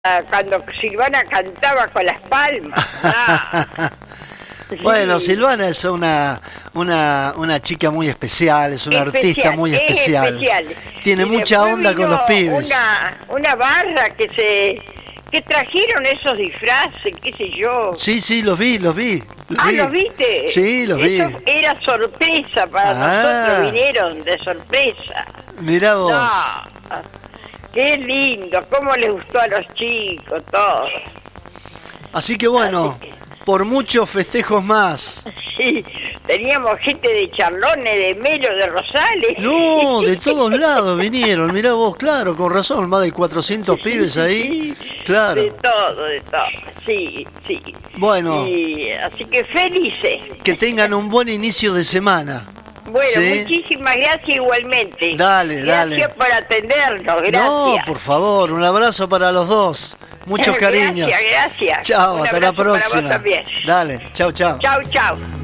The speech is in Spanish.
cuando Silvana cantaba con las palmas. Bueno, Sí. Silvana es una chica muy especial, es una artista muy es especial. Tiene Y mucha después onda con vino los pibes. Una barra que trajeron esos disfraces, qué sé yo. Sí, los vi. ¿Los viste? Sí, los vi. Eso era sorpresa para nosotros, vinieron de sorpresa. Mirá vos. No, qué lindo, cómo les gustó a los chicos, todo. Así que bueno, por muchos festejos más. Sí, teníamos gente de Charlones, de Melo, de Rosales. No, de todos lados vinieron, mirá vos, claro, con razón, más de 400 pibes ahí, claro. De todo, sí. Bueno. Así que felices. Que tengan un buen inicio de semana. Bueno, ¿sí? muchísimas gracias igualmente. Dale. Gracias por atendernos, gracias. No, por favor, un abrazo para los dos. Muchos cariños. Gracias. Chao, Un hasta la abrazo para vos próxima. también. Dale, chau. Chau.